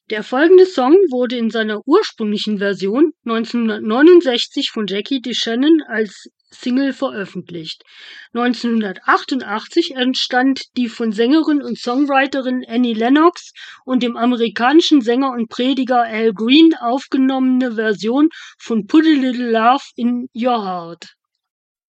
Der folgende Song wurde in seiner ursprünglichen Version 1969 von Jackie DeShannon als Single veröffentlicht. 1988 entstand die von Sängerin und Songwriterin Annie Lennox und dem amerikanischen Sänger und Prediger Al Green aufgenommene Version von Put a Little Love in Your Heart.